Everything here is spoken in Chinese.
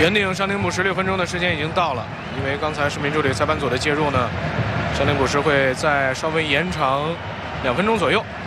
原定伤停补时6分钟的时间已经到了，因为刚才视频助理裁判组的介入呢，伤停补时会再稍微延长2分钟左右。